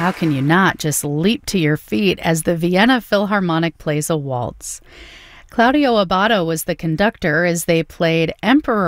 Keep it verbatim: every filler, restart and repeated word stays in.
how can you not just leap to your feet as the Vienna Philharmonic plays a waltz? Claudio Abbado was the conductor as they played Emperor